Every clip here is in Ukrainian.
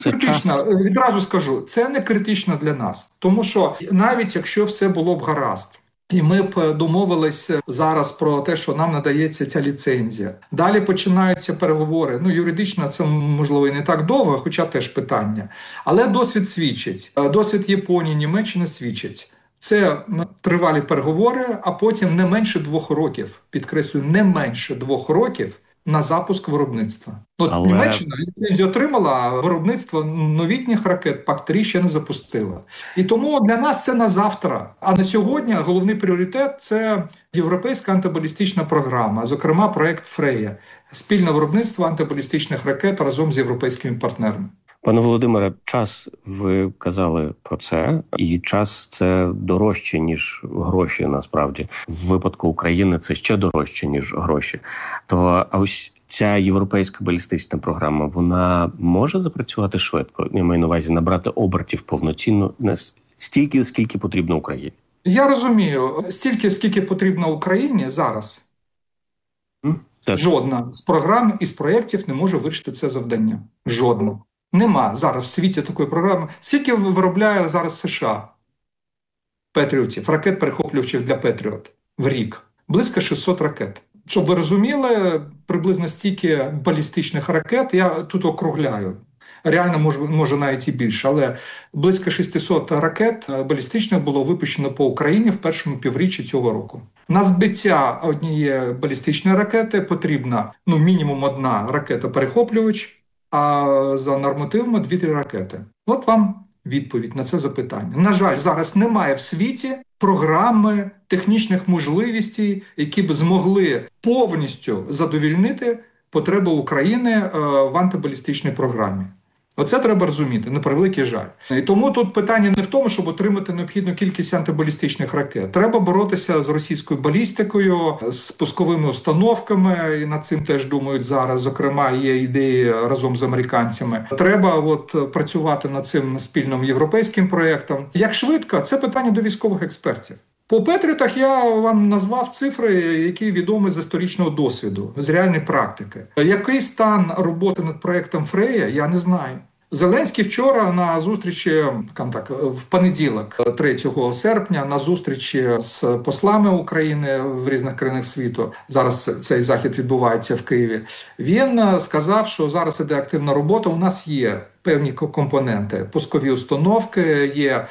Це час. Критично, відразу скажу, це не критично для нас, тому що навіть якщо все було б гаразд, і ми б домовились зараз про те, що нам надається ця ліцензія. Далі починаються переговори. Ну, юридично це, можливо, і не так довго, хоча теж питання. Але досвід свідчить. Досвід Японії, Німеччини свідчить. Це тривалі переговори, а потім не менше 2 років, підкреслюю, не менше 2 років на запуск виробництва. От Німеччина ліцензію отримала, а виробництво новітніх ракет ПАК-3 ще не запустила. І тому для нас це на завтра. А на сьогодні головний пріоритет – це європейська антибалістична програма, зокрема проект «Фрея» – спільне виробництво антибалістичних ракет разом з європейськими партнерами. Пане Володимире, час, ви казали про це, і час – це дорожче, ніж гроші, насправді. В випадку України це ще дорожче, ніж гроші. То а ось ця європейська балістична програма, вона може запрацювати швидко? Я маю на увазі набрати обертів повноцінно, стільки, скільки потрібно Україні? Я розумію, стільки, скільки потрібно Україні зараз. Жодна з програм і з проєктів не може вирішити це завдання. Жодна. Нема зараз в світі такої програми. Скільки виробляє зараз США Петріотів, ракет-перехоплювачів для Петріот в рік? Близько 600 ракет. Щоб ви розуміли, приблизно стільки балістичних ракет, я тут округляю. Реально, може навіть і більше, але близько 600 ракет балістичних було випущено по Україні в першому півріччі цього року. На збиття однієї балістичної ракети потрібна мінімум 1 ракета-перехоплювач, а за нормативами 2-3 ракети. От вам відповідь на це запитання. На жаль, зараз немає в світі програми, технічних можливостей, які б змогли повністю задовільнити потреби України в антибалістичній програмі. Оце треба розуміти, на превеликий жаль. І тому тут питання не в тому, щоб отримати необхідну кількість антибалістичних ракет. Треба боротися з російською балістикою, з пусковими установками, і над цим теж думають зараз. Зокрема, є ідеї разом з американцями. Треба працювати над цим спільним європейським проєктом. Як швидко? Це питання до військових експертів. По Петріотах я вам назвав цифри, які відомі з історичного досвіду, з реальної практики. Який стан роботи над проєктом «Фрея» – я не знаю. Зеленський вчора на зустрічі, в понеділок, 3 серпня, на зустрічі з послами України в різних країнах світу, зараз цей захід відбувається в Києві, він сказав, що зараз іде активна робота, у нас є певні компоненти, пускові установки, є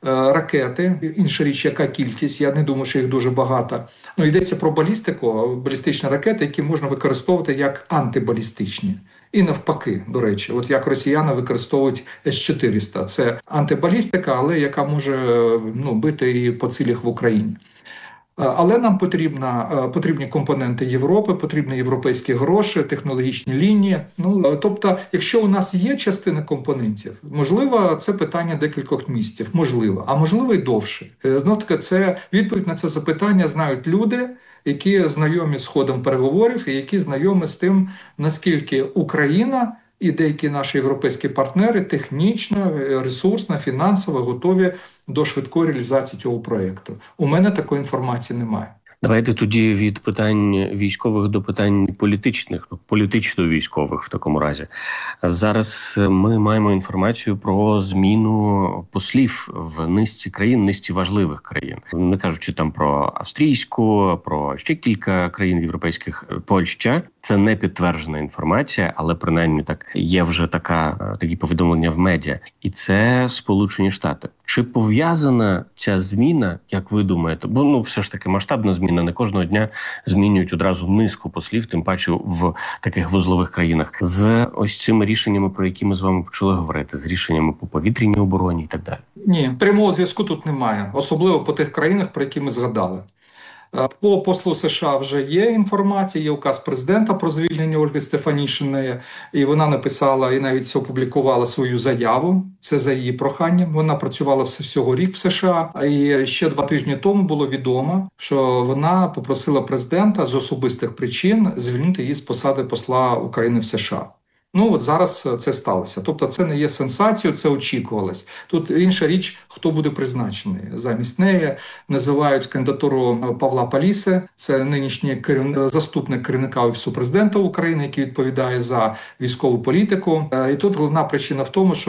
ракети, інша річ, яка кількість, я не думаю, що їх дуже багато. Йдеться про балістику, балістичні ракети, які можна використовувати як антибалістичні. І навпаки, до речі, як росіяни використовують С-400. Це антибалістика, але яка може бити і по цілях в Україні. Але нам потрібні компоненти Європи, потрібні європейські гроші, технологічні лінії. Тобто, якщо у нас є частина компонентів, можливо, це питання декількох місяців, можливо, а можливо і довше. Це відповідь на це запитання знають люди, які знайомі з ходом переговорів і які знайомі з тим, наскільки Україна і деякі наші європейські партнери технічно, ресурсно, фінансово готові до швидкої реалізації цього проєкту. У мене такої інформації немає. Давайте тоді від питань військових до питань політичних, політично-військових в такому разі. Зараз ми маємо інформацію про зміну послів в низці країн, низці важливих країн. Не кажучи там про австрійську, про ще кілька країн європейських, Польща. Це не підтверджена інформація, але принаймні так є вже такі повідомлення в медіа. І це Сполучені Штати. Чи пов'язана ця зміна, як ви думаєте? Бо все ж таки масштабна зміна, не кожного дня змінюють одразу низку послів, тим паче в таких вузлових країнах. З ось цими рішеннями, про які ми з вами почали говорити, з рішеннями по повітряній обороні і так далі. Ні, прямого зв'язку тут немає, особливо по тих країнах, про які ми згадали. По послу США вже є інформація, є указ президента про звільнення Ольги Стефанішиної, і вона написала і навіть опублікувала свою заяву, це за її проханням. Вона працювала всього рік в США, і ще 2 тижні тому було відомо, що вона попросила президента з особистих причин звільнити її з посади посла України в США. Зараз це сталося. Тобто це не є сенсацією, це очікувалось. Тут інша річ, хто буде призначений. Замість неї називають кандидатуру Павла Паліси, це нинішній заступник керівника Офісу президента України, який відповідає за військову політику. І тут головна причина в тому, що